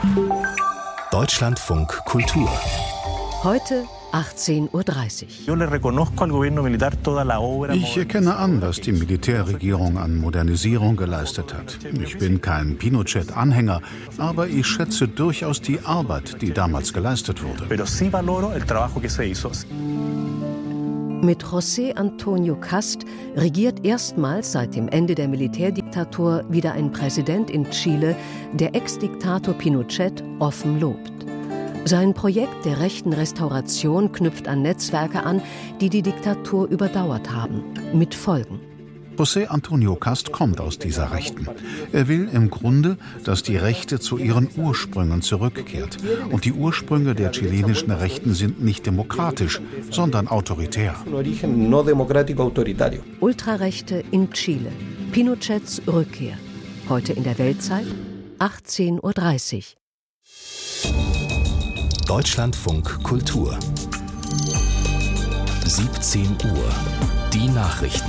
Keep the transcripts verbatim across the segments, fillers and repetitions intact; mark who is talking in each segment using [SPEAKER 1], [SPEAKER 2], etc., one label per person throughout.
[SPEAKER 1] Deutschlandfunk Kultur.
[SPEAKER 2] Heute achtzehn Uhr dreißig.
[SPEAKER 3] Ich erkenne an, was die Militärregierung an Modernisierung geleistet hat. Ich bin kein Pinochet-Anhänger, aber ich schätze durchaus die Arbeit, die damals geleistet wurde.
[SPEAKER 2] Mit José Antonio Cast regiert erstmals seit dem Ende der Militärdiktatur wieder ein Präsident in Chile, der Ex-Diktator Pinochet offen lobt. Sein Projekt der rechten Restauration knüpft an Netzwerke an, die die Diktatur überdauert haben, mit Folgen.
[SPEAKER 3] José Antonio Cast kommt aus dieser Rechten. Er will im Grunde, dass die Rechte zu ihren Ursprüngen zurückkehrt. Und die Ursprünge der chilenischen Rechten sind nicht demokratisch, sondern autoritär.
[SPEAKER 2] Ultrarechte in Chile. Pinochets Rückkehr. Heute in der Weltzeit, achtzehn Uhr dreißig.
[SPEAKER 1] Deutschlandfunk Kultur. siebzehn Uhr. Die Nachrichten.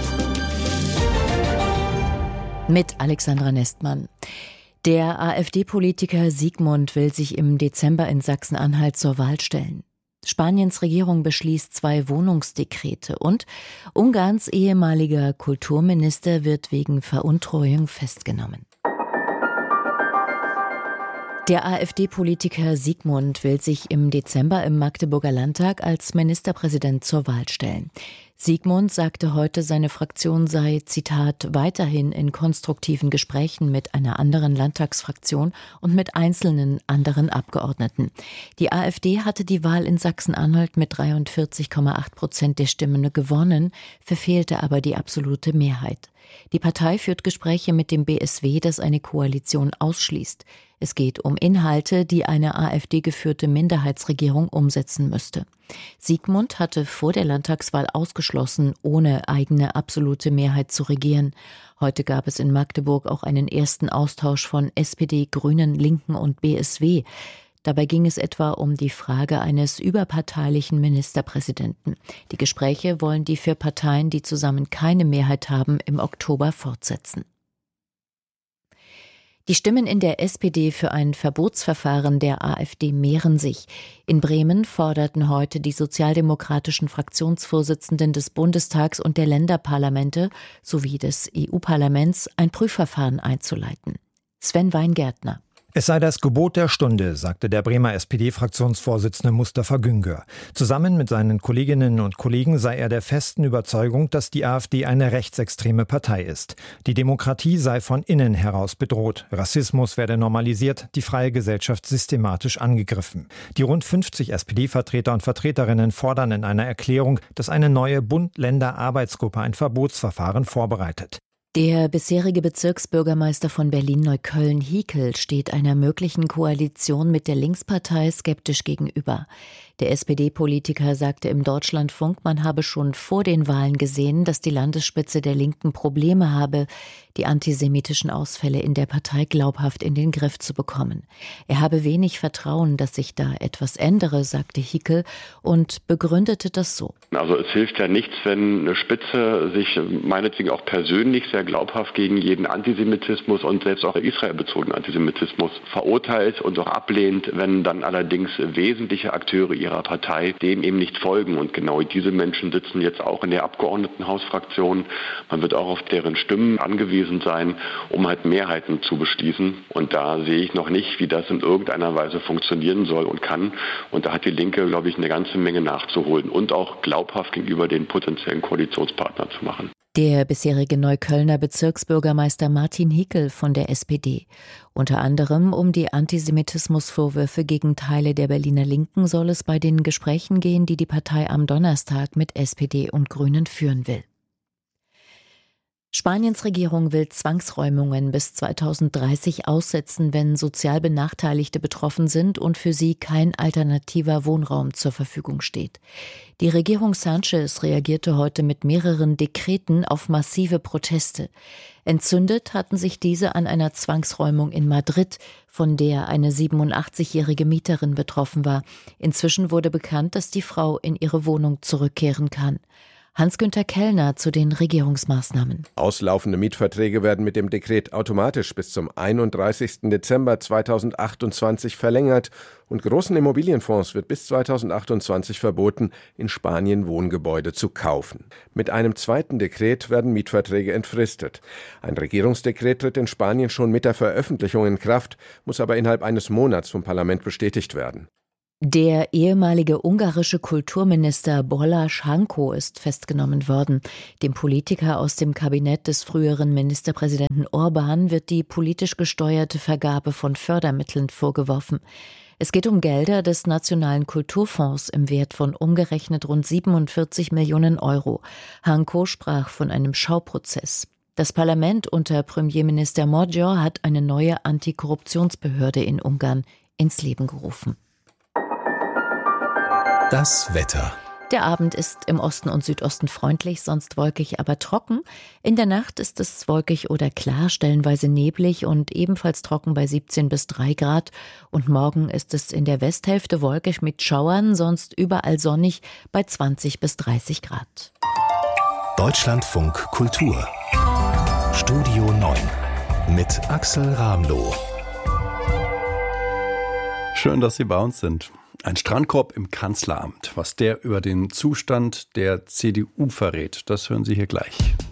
[SPEAKER 4] Mit Alexandra Nestmann. Der AfD-Politiker Sigmund will sich im Dezember in Sachsen-Anhalt zur Wahl stellen. Spaniens Regierung beschließt zwei Wohnungsdekrete und Ungarns ehemaliger Kulturminister wird wegen Veruntreuung festgenommen. Der AfD-Politiker Sigmund will sich im Dezember im Magdeburger Landtag als Ministerpräsident zur Wahl stellen. Sigmund sagte heute, seine Fraktion sei, Zitat, weiterhin in konstruktiven Gesprächen mit einer anderen Landtagsfraktion und mit einzelnen anderen Abgeordneten. Die AfD hatte die Wahl in Sachsen-Anhalt mit dreiundvierzig Komma acht Prozent der Stimmen gewonnen, verfehlte aber die absolute Mehrheit. Die Partei führt Gespräche mit dem B S W, das eine Koalition ausschließt. Es geht um Inhalte, die eine AfD-geführte Minderheitsregierung umsetzen müsste. Sigmund hatte vor der Landtagswahl ausgeschlossen, ohne eigene absolute Mehrheit zu regieren. Heute gab es in Magdeburg auch einen ersten Austausch von S P D, Grünen, Linken und B S W. Dabei ging es etwa um die Frage eines überparteilichen Ministerpräsidenten. Die Gespräche wollen die vier Parteien, die zusammen keine Mehrheit haben, im Oktober fortsetzen. Die Stimmen in der S P D für ein Verbotsverfahren der AfD mehren sich. In Bremen forderten heute die sozialdemokratischen Fraktionsvorsitzenden des Bundestags und der Länderparlamente sowie des E U-Parlaments ein Prüfverfahren einzuleiten. Sven Weingärtner.
[SPEAKER 5] Es sei das Gebot der Stunde, sagte der Bremer S P D-Fraktionsvorsitzende Mustafa Güngör. Zusammen mit seinen Kolleginnen und Kollegen sei er der festen Überzeugung, dass die AfD eine rechtsextreme Partei ist. Die Demokratie sei von innen heraus bedroht. Rassismus werde normalisiert, die freie Gesellschaft systematisch angegriffen. Die rund fünfzig S P D-Vertreter und Vertreterinnen fordern in einer Erklärung, dass eine neue Bund-Länder-Arbeitsgruppe ein Verbotsverfahren vorbereitet.
[SPEAKER 4] Der bisherige Bezirksbürgermeister von Berlin-Neukölln, Hickel, steht einer möglichen Koalition mit der Linkspartei skeptisch gegenüber. Der S P D-Politiker sagte im Deutschlandfunk, man habe schon vor den Wahlen gesehen, dass die Landesspitze der Linken Probleme habe, die antisemitischen Ausfälle in der Partei glaubhaft in den Griff zu bekommen. Er habe wenig Vertrauen, dass sich da etwas ändere, sagte Hickel und begründete das so.
[SPEAKER 6] Also es hilft ja nichts, wenn eine Spitze sich meinetwegen auch persönlich sehr glaubhaft gegen jeden Antisemitismus und selbst auch israelbezogenen Antisemitismus verurteilt und auch ablehnt, wenn dann allerdings wesentliche Akteure ihrer Partei dem eben nicht folgen. Und genau diese Menschen sitzen jetzt auch in der Abgeordnetenhausfraktion. Man wird auch auf deren Stimmen angewiesen sein, um halt Mehrheiten zu beschließen. Und da sehe ich noch nicht, wie das in irgendeiner Weise funktionieren soll und kann. Und da hat die Linke, glaube ich, eine ganze Menge nachzuholen und auch glaubhaft gegenüber den potenziellen Koalitionspartnern zu machen.
[SPEAKER 4] Der bisherige Neuköllner Bezirksbürgermeister Martin Hickel von der S P D. Unter anderem um die Antisemitismusvorwürfe gegen Teile der Berliner Linken soll es bei den Gesprächen gehen, die die Partei am Donnerstag mit S P D und Grünen führen will. Spaniens Regierung will Zwangsräumungen bis zweitausenddreißig aussetzen, wenn sozial Benachteiligte betroffen sind und für sie kein alternativer Wohnraum zur Verfügung steht. Die Regierung Sánchez reagierte heute mit mehreren Dekreten auf massive Proteste. Entzündet hatten sich diese an einer Zwangsräumung in Madrid, von der eine siebenundachtzigjährige Mieterin betroffen war. Inzwischen wurde bekannt, dass die Frau in ihre Wohnung zurückkehren kann. Hans-Günther Kellner zu den Regierungsmaßnahmen.
[SPEAKER 7] Auslaufende Mietverträge werden mit dem Dekret automatisch bis zum einunddreißigsten Dezember zweitausendachtundzwanzig verlängert und großen Immobilienfonds wird bis zweitausendachtundzwanzig verboten, in Spanien Wohngebäude zu kaufen. Mit einem zweiten Dekret werden Mietverträge entfristet. Ein Regierungsdekret tritt in Spanien schon mit der Veröffentlichung in Kraft, muss aber innerhalb eines Monats vom Parlament bestätigt werden.
[SPEAKER 4] Der ehemalige ungarische Kulturminister Balázs Hanko ist festgenommen worden. Dem Politiker aus dem Kabinett des früheren Ministerpräsidenten Orbán wird die politisch gesteuerte Vergabe von Fördermitteln vorgeworfen. Es geht um Gelder des Nationalen Kulturfonds im Wert von umgerechnet rund siebenundvierzig Millionen Euro. Hanko sprach von einem Schauprozess. Das Parlament unter Premierminister Magyar hat eine neue Antikorruptionsbehörde in Ungarn ins Leben gerufen.
[SPEAKER 1] Das Wetter.
[SPEAKER 4] Der Abend ist im Osten und Südosten freundlich, sonst wolkig, aber trocken. In der Nacht ist es wolkig oder klar, stellenweise neblig und ebenfalls trocken bei siebzehn bis drei Grad. Und morgen ist es in der Westhälfte wolkig mit Schauern, sonst überall sonnig bei zwanzig bis dreißig Grad.
[SPEAKER 1] Deutschlandfunk Kultur. Studio neun mit Axel Ramloh.
[SPEAKER 8] Schön, dass Sie bei uns sind. Ein Strandkorb im Kanzleramt. Was der über den Zustand der C D U verrät, das hören Sie hier gleich.